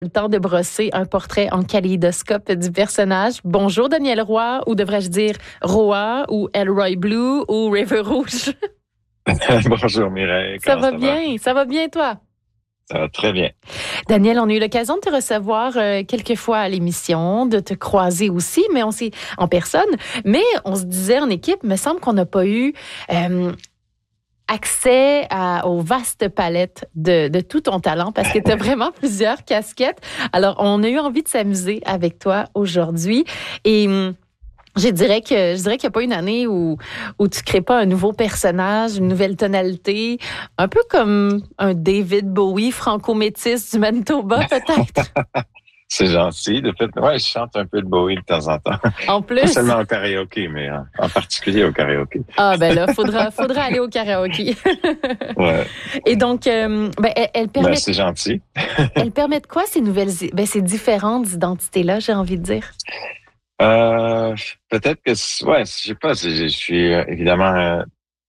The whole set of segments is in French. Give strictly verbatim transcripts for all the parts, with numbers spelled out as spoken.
Le temps de brosser un portrait en kaléidoscope du personnage. Bonjour Daniel Roy, ou devrais-je dire Roy, ou Elroy Blue, ou River Rouge. Bonjour Mireille. Ça va, ça va bien, ça va bien toi? Ça va très bien. Daniel, on a eu l'occasion de te recevoir euh, quelques fois à l'émission, de te croiser aussi, mais on s'est en personne. Mais on se disait en équipe, me semble qu'on n'a pas eu euh, accès à, aux vastes palettes de, de tout ton talent parce que tu as vraiment plusieurs casquettes. Alors, on a eu envie de s'amuser avec toi aujourd'hui. Et je dirais que je dirais qu'il n'y a pas une année où, où tu ne crées pas un nouveau personnage, une nouvelle tonalité, un peu comme un David Bowie franco-métis du Manitoba, peut-être. C'est gentil. De fait, ouais, je chante un peu de Bowie de temps en temps. En plus. Pas seulement au karaoké, mais en, en particulier au karaoké. Ah, ben là, faudra, faudra aller au karaoké. Ouais. Et donc, euh, ben, elle, elle permet. Ben, c'est gentil. Elle permet de quoi, ces nouvelles, ben, ces différentes identités-là, j'ai envie de dire? Euh, peut-être que, ouais, je sais pas, je, je suis euh, évidemment, euh,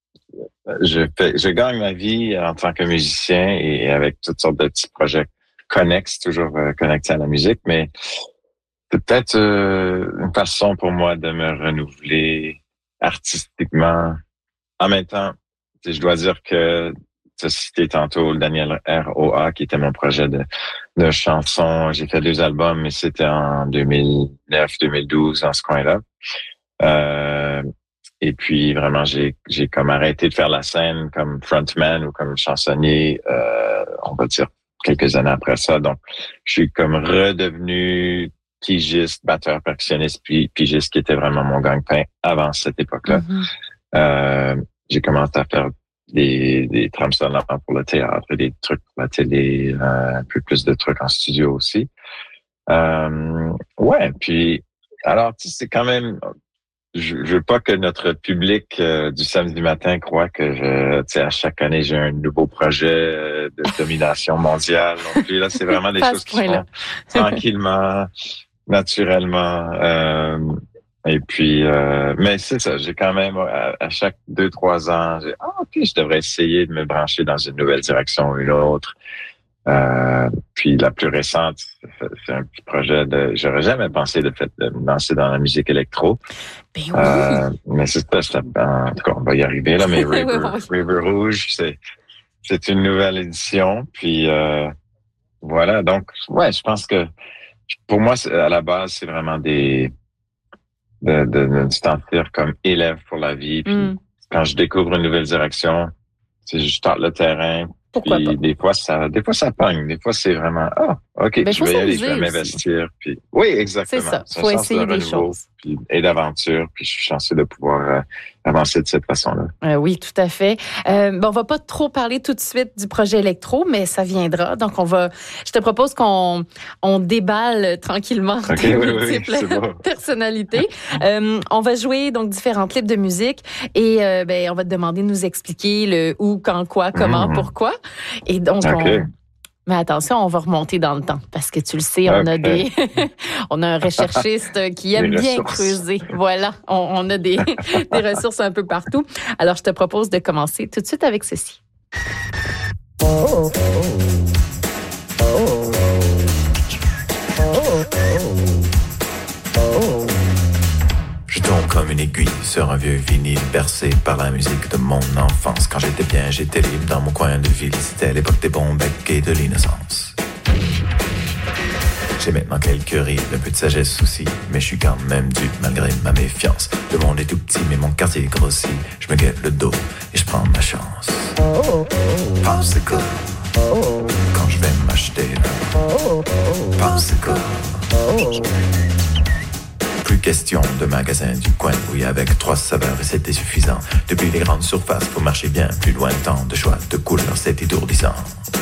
je fais, je gagne ma vie en tant que musicien et avec toutes sortes de petits projets connexes, toujours euh, connectés à la musique, mais c'est peut-être euh, une façon pour moi de me renouveler artistiquement. En même temps, je dois dire que tu as cité tantôt le Daniel R O A, qui était mon projet de, de chansons. J'ai fait deux albums, mais c'était en deux mille neuf, deux mille douze, dans ce coin-là. Euh, et puis, vraiment, j'ai, j'ai comme arrêté de faire la scène comme frontman ou comme chansonnier, euh, on va dire, quelques années après ça. Donc, je suis comme redevenu pigiste, batteur, percussionniste, puis pigiste, qui était vraiment mon gagne-pain avant cette époque-là. Mm-hmm. Euh, j'ai commencé à faire des, des trames sonores pour le théâtre, des trucs pour la télé, euh, un peu plus de trucs en studio aussi. Euh, ouais, puis, alors, tu sais, c'est quand même, je, je veux pas que notre public euh, du samedi matin croit que je, tu sais, à chaque année, j'ai un nouveau projet euh, de domination mondiale. Donc, là, c'est vraiment des choses qui se font tranquillement, naturellement. Euh, Et puis, euh, mais c'est ça, j'ai quand même, à, à chaque deux, trois ans, j'ai, ah, ok, je devrais essayer de me brancher dans une nouvelle direction ou une autre. Euh, puis la plus récente, c'est un petit projet de, j'aurais jamais pensé de fait de me lancer dans la musique électro. Ben oui. Euh, mais c'est ça, c'est, en tout cas, on va y arriver là, mais River, River Rouge, c'est, c'est une nouvelle édition. Puis, euh, voilà. Donc, ouais, je pense que pour moi, à la base, c'est vraiment des, de, de, de me sentir comme élève pour la vie. Puis mm. quand je découvre une nouvelle direction, c'est je tente le terrain. Pourquoi puis pas? des fois ça, des fois ça pogne. Des fois c'est vraiment ah ok, ben, je vais y aller, je vais m'investir. Puis oui, exactement. C'est ça. Faut essayer des choses. Puis, et d'aventure. Puis je suis chanceux de pouvoir euh, avancer de cette façon-là. Euh, oui, tout à fait. Euh, bon, on va pas trop parler tout de suite du projet électro, mais ça viendra. Donc on va. Je te propose qu'on on déballe tranquillement okay, tes oui, multiples oui, bon. personnalités. euh, on va jouer donc différents clips de musique et euh, ben on va te demander de nous expliquer le où, quand, quoi, comment, mmh. pourquoi. Et donc okay. on. Mais attention, on va remonter dans le temps parce que tu le sais, on okay. a des, on a un recherchiste qui aime bien creuser. Voilà, on, on a des, des ressources un peu partout. Alors, je te propose de commencer tout de suite avec ceci. Oh, oh, oh. Oh, oh, oh. Je tombe comme une aiguille sur un vieux vinyle bercé par la musique de mon enfance. Quand j'étais bien, j'étais libre dans mon coin de ville. C'était l'époque des bons becs et de l'innocence. J'ai maintenant quelques rides, un peu de sagesse aussi, mais je suis quand même dû malgré ma méfiance. Le monde est tout petit, mais mon quartier grossit. Je me guette le dos et je prends ma chance. Popsicle, quand je vais m'acheter un Popsicle. Plus question de magasin du coin, oui, avec trois saveurs et c'était suffisant. Depuis les grandes surfaces, faut marcher bien plus loin. Tant de choix, de couleurs, c'est étourdissant.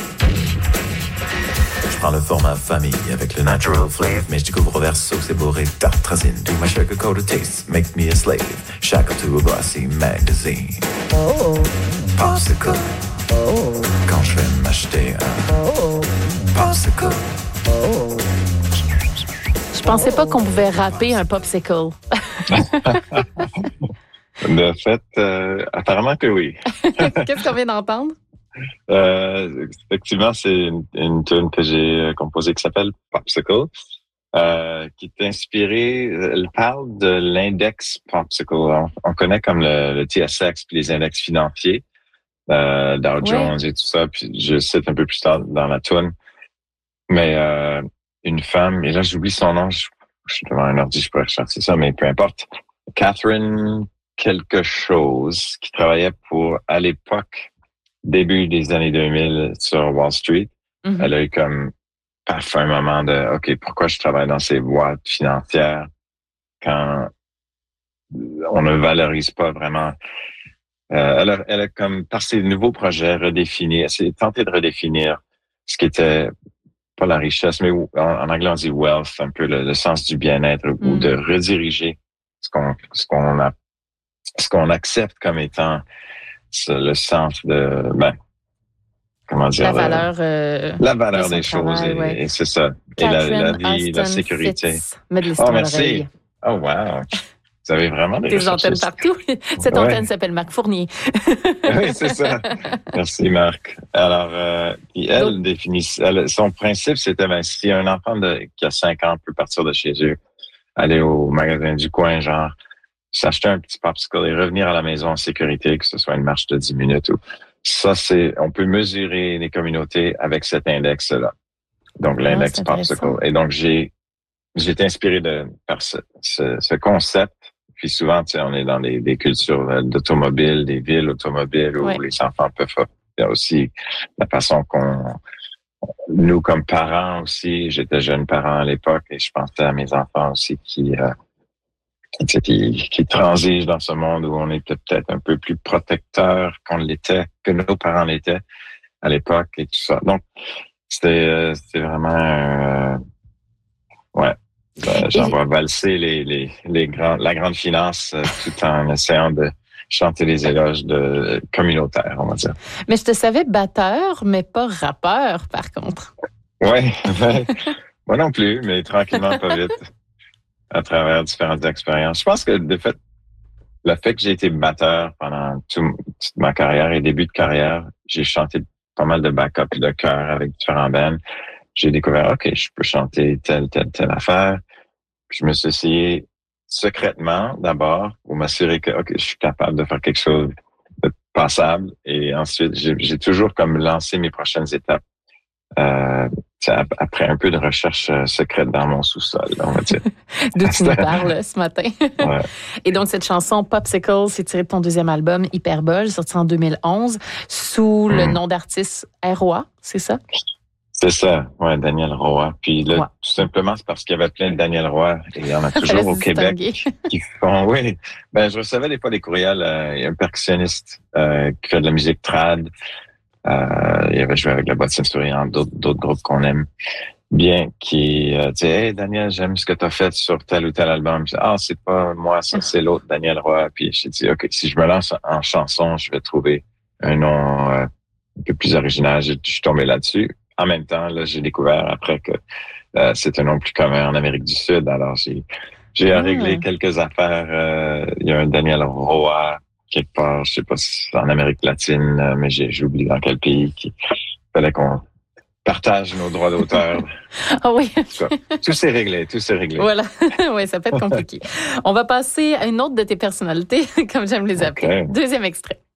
Je prends le format famille avec le natural flavor, mais je découvre au verso, c'est beau et tartrazine. Do my sugar coated taste, make me a slave. Shackle to a glossy magazine. Popsicle, quand je vais m'acheter un Popsicle. Je pensais pas qu'on pouvait rapper un popsicle. De fait, euh, apparemment que oui. Qu'est-ce qu'on vient d'entendre? Euh, effectivement, c'est une, une tune que j'ai composée qui s'appelle Popsicle, euh, qui est inspirée, elle parle de l'index Popsicle. On, on connaît comme le, le T S X puis les index financiers, euh, Dow Jones ouais. et tout ça. Puis je cite un peu plus tard dans la tune. Mais euh, une femme, et là j'oublie son nom, je, je suis devant un ordi, je pourrais rechercher ça, mais peu importe. Catherine quelque chose, qui travaillait pour, à l'époque, début des années deux mille sur Wall Street. Mm-hmm. Elle a eu comme parfait un moment de OK, pourquoi je travaille dans ces boîtes financières quand on ne valorise pas vraiment. Euh, elle, a, elle a comme par ses nouveaux projets redéfini, elle s'est tentée de redéfinir ce qui était pas la richesse, mais en, en anglais on dit wealth, un peu le, le sens du bien-être, mm. ou de rediriger ce qu'on ce qu'on a ce qu'on accepte comme étant le sens de ben comment dire la valeur euh, la valeur de des travail, choses et, ouais. et c'est ça et la, la vie Austin la sécurité Fitz. Mets de oh merci oh wow vous avez vraiment des Tes antennes partout. Cette ouais. antenne s'appelle Marc Fournier. Oui, c'est ça. Merci, Marc. Alors, euh, elle Donc, définit, elle, son principe, c'était, ben, si un enfant de, qui a cinq ans peut partir de chez eux, aller au magasin du coin, genre, s'acheter un petit popsicle et revenir à la maison en sécurité, que ce soit une marche de dix minutes ou, ça, c'est, on peut mesurer les communautés avec cet index-là. Donc, l'index ah, popsicle. Et donc, j'ai, j'ai été inspiré de, par ce, ce, ce concept. Puis souvent, tu sais, on est dans des, des cultures d'automobiles, des villes automobiles où ouais. les enfants peuvent faire. Il y a aussi la façon qu'on, nous comme parents aussi, j'étais jeune parent à l'époque et je pensais à mes enfants aussi qui, euh, qui, qui transigent dans ce monde où on était peut-être un peu plus protecteurs qu'on l'était, que nos parents l'étaient à l'époque et tout ça. Donc, c'était, c'était vraiment, euh, ouais. Ben, j'en vois valser les, les, les grands, la grande finance euh, tout en essayant de chanter les éloges de communautaires, on va dire. Mais je te savais batteur, mais pas rappeur, par contre. Oui, ben, moi non plus, mais tranquillement, pas vite, à travers différentes expériences. Je pense que, de fait, le fait que j'ai été batteur pendant tout, toute ma carrière et début de carrière, j'ai chanté pas mal de backup de chœur avec différents bands. J'ai découvert, OK, je peux chanter telle, telle, telle affaire. Je me suis essayé secrètement d'abord pour m'assurer que, OK, je suis capable de faire quelque chose de passable. Et ensuite, j'ai, j'ai toujours comme lancé mes prochaines étapes euh, après un peu de recherche secrète dans mon sous-sol, on va dire. D'où tu nous parles ce matin. Ouais. Et donc, cette chanson Popsicle, c'est tiré de ton deuxième album, Hyperbole, sorti en deux mille onze, sous mm. le nom d'artiste R O A, c'est ça? C'est ça, ouais, Daniel Roy. Puis là, ouais. tout simplement, c'est parce qu'il y avait plein de Daniel Roy et il y en a toujours au Québec qui font, oui. Ben, je recevais des fois des courriels, euh, il y a un percussionniste euh, qui fait de la musique trad. Euh, il avait joué avec la boîte Centurion, d'autres, d'autres groupes qu'on aime bien, qui euh, disait, hey Daniel, j'aime ce que tu as fait sur tel ou tel album. Je dis, ah, c'est pas moi, ça, c'est l'autre Daniel Roy. Puis j'ai dit, OK, si je me lance en chanson, je vais trouver un nom euh, un peu plus original. Je, je suis tombé là-dessus. En même temps, là, j'ai découvert après que euh, c'est un nom plus commun en Amérique du Sud. Alors, j'ai, j'ai mmh. réglé quelques affaires. Euh, il y a un Daniel Roa quelque part, je sais pas si c'est en Amérique latine, mais j'ai, j'ai oublié dans quel pays. Il fallait qu'on partage nos droits d'auteur. Ah oui. Tout, tout s'est réglé, tout s'est réglé. Voilà. Oui, ça peut être compliqué. On va passer à une autre de tes personnalités, comme j'aime les appeler. Okay. Deuxième extrait.